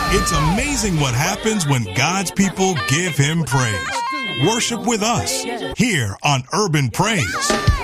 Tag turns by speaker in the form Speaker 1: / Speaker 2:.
Speaker 1: It's amazing what happens when God's people give him praise. Worship with us here on Urban Praise.